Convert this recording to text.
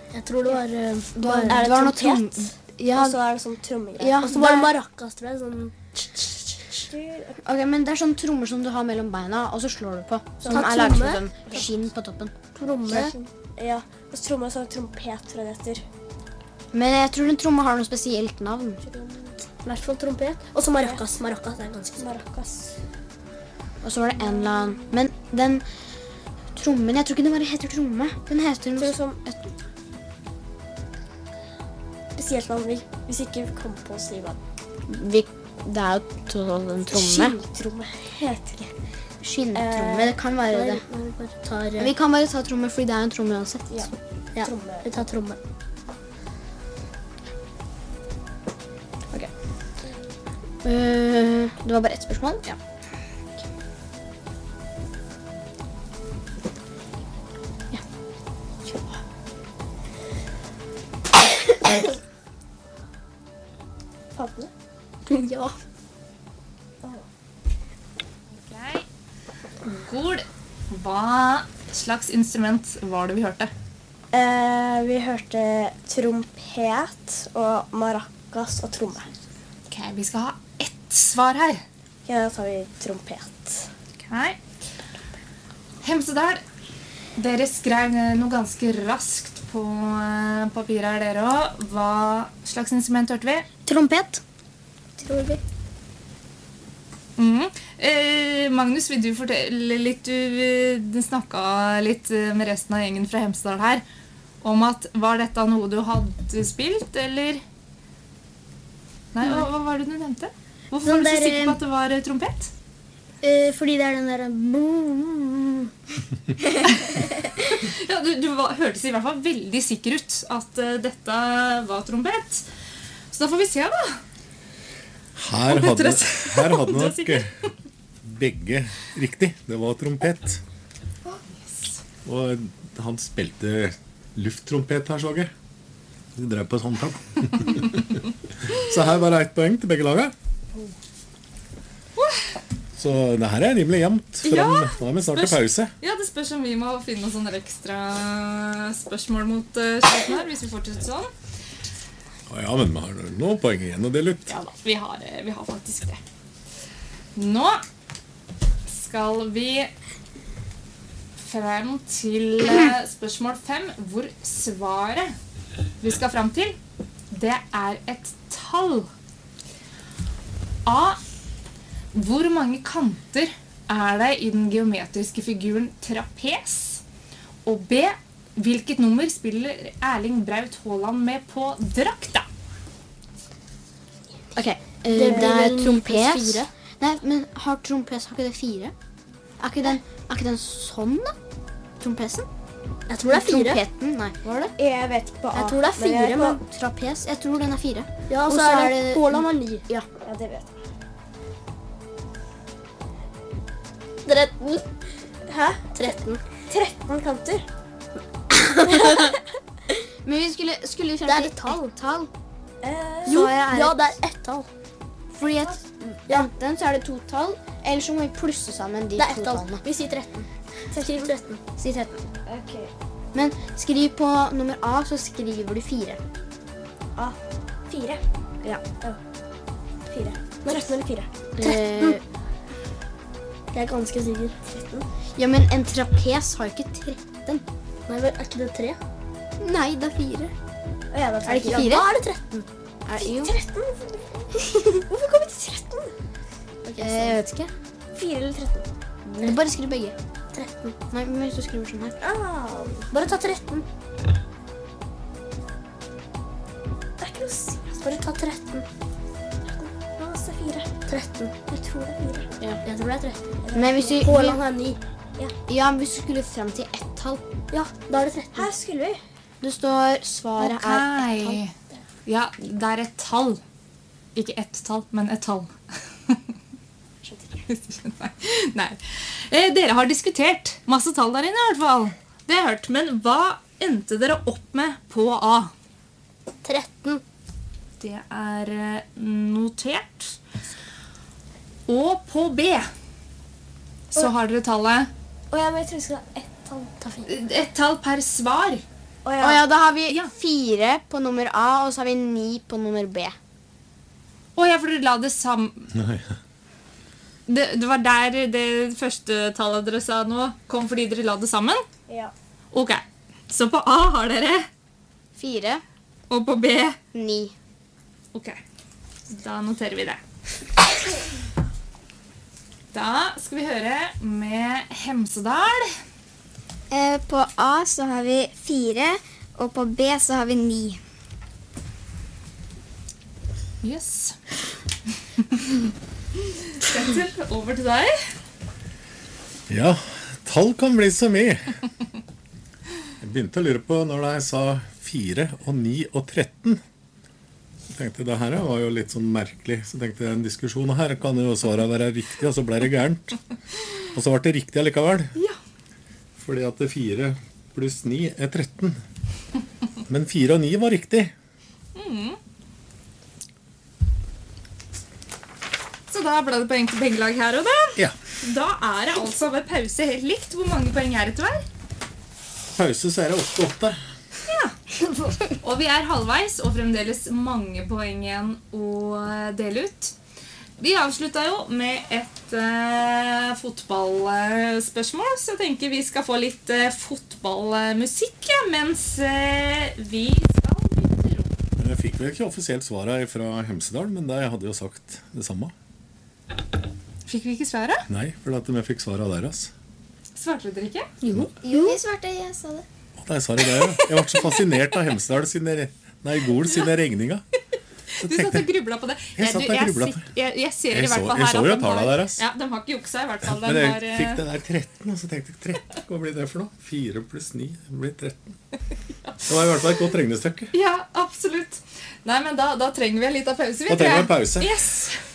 Jeg tror det var... det var noe trompet? Ja. Og så det sånn trommegreier. Ja, og så var det maracas, tror jeg. Sånn... Ok, men det sånn trommer som du har mellom beina, og så slår du på. Som laget som sånn skinn på toppen. Tromme? Ja, og så tromme sånn trompet, tror jeg det heter. Men jeg tror den tromma har noe spesielt navn. I hvert fall trompet. Og så maracas. Maracas er ganske maracas. Og så var det en eller annen... Men den trommen, jeg tror ikke den bare heter tromme. Den heter noe som... Spesielt navn, hvis ikke vi kommer på å si hva. Det er jo en tromme. Skinntromme heter det. Skinntromme, det kan være det. Vi kan bare ta tromme, fordi det er en tromme uansett. Ja, vi tar tromme. Ok. Det var bare ett spørsmål. Ja. Fabel? Ja. Ok. Gol, hva slags instrument var det vi hørte? Vi hørte trompet og maracas og tromme. Ok, vi skal ha ett svar her. Ja, da tar vi trompet. Ok. Hemsedal, dere skrev noe ganske raskt på papiret her dere også. Hva slags instrument hørte vi? Trompet. Tror vi. Magnus, vil du fortelle litt? Du snakket litt med resten av gjengen fra Hemsedal her om at var dette noe du hadde spilt, eller? Nei, hva var det du nevnte? Hvorfor var du så sikker på at det var trompet? Fordi det er den der... Ja, du hørtes i hvert fall veldig sikker ut at dette var trompet. Så da får vi se da. Her hadde nok begge riktig. Det var trompet. Og han spilte lufttrompet her, så jeg. De drev på et håndtak. Så her var det 1 poeng til begge lager. Så det her er rimelig jevnt. Nå er vi snart til pause. Ja, det spørs om vi må finne noen sånne ekstra spørsmål mot slutten her, hvis vi fortsetter sånn. Ja, men vi har noen poeng igjen å dele ut. Ja da, vi har faktisk det. Nå skal vi frem til spørsmål 5, hvor svaret vi skal frem til, det er et tall. A. Hvor mange kanter er det i den geometriske figuren trapes? Og B. Hvilket nummer spiller Erling Braut Haaland med på drakta? Ok, det er trompes. Nei, men har trompes, har ikke det 4? Er ikke den sånn da? Trompesen? Jeg tror det er 4. Trompeten, nei, var det? Jeg vet ikke på A. Jeg tror det er 4, men... Trapes, jeg tror den er 4. Ja, og så er det Haaland er 9. Ja, det vet jeg. 13. Hæ? 13. 13 kanter? Men vi skulle frem til det er et tall. Jo, ja, det er ett tall. Fordi enten så er det 2 tall, eller så må vi plusse sammen de 2 tallene. Vi sier 13. Skriv 13. Si 13. Ok. Men skriv på nummer A, så skriver du 4. A. 4? Ja. 4. 13 eller 4? 13. Jeg er ganske sikker. 13. Ja, men en trapes har ikke 13. Nei, vel, er ikke det 3? Nei, det er 4. Ja, er det ikke 4? Da er det 13. Jo. 13? Hvorfor kom vi til 13? Okay, jeg vet ikke. 4 eller 13? Du bare skriv begge. 13. Nei, men hvis du skriver sånn her. Bare ta 13. Det er ikke noe å si. Bare ta 13. Ja, så 4. 13. Jeg tror det er 4. Ja, jeg tror det er 13. Men hvis du... Haaland er 9. Ja, men hvis du skulle frem til ett tall. Ja, da er det 13. Her skulle vi. Det står svaret er ett tall. Ja, det er et tall. Ikke ett tall, men et tall. Nei. Dere har diskutert masse tall der inne i hvert fall. Det har jeg hørt. Men hva endte dere opp med på A? 13. Det er notert. Og på B så har dere tallet... Jeg tror vi skal ha ett tall. Et tall per svar. Åja, da har vi Ja. 4 på nummer A, og så har vi 9 på nummer B. Ja, for dere la det sammen. Nei. Det var der det første tallet dere sa nå kom fordi dere la det sammen? Ja. Ok, så på A har dere, 4, og på B, 9. ok. Da noterer vi det. Da skal vi høre med Hemsedal. På A så har vi 4, og på B så har vi 9. Yes. Kjetil, over til deg. Ja, tall kan bli så mye. Jeg begynte å lure på når jeg sa 4 og 9 og 13. Så tenkte jeg, det her var jo litt sånn merkelig. Så tenkte jeg, en diskusjon her kan jo svaret være riktig, og så ble det gærent. Og så ble det riktig allikevel. Ja. Fordi at 4 pluss 9 er 13. Men 4 og 9 var riktig. Så da ble det poeng til begge lag her og da. Ja. Da er det altså ved pause helt likt. Hvor mange poeng er det til hver? Pause så er det 8-8. Og vi er halvveis, og fremdeles mange poeng igjen å dele ut. Vi avsluttet jo med et fotballspørsmål, så jeg tenker vi skal få litt fotballmusikk, mens vi skal bytte rom. Jeg fikk vel ikke offisielt svaret fra Hemsedal, men jeg hadde jo sagt det samme. Fikk vi ikke svaret? Nei, for at vi fikk svaret deres. Svarte dere ikke? Jo, vi svarte, jeg sa det. Og der sa de det, ja. Jeg ble så fascinert av Hemsedal Gol sine regninger. Du satt og grubla på det. Jeg satt og grublet på det. Jeg ser i hvert fall her Jeg så jo at tallene deres. Ja, de har ikke juksa i hvert fall. Men De jeg har, fikk det der 13, og så tenkte jeg 13, hva blir det for noe? 4 pluss 9 blir 13. Det var i hvert fall et godt regnestykke. Ja, absolutt. Nei, men da trenger vi en liten pause. Da trenger vi en pause. Yes!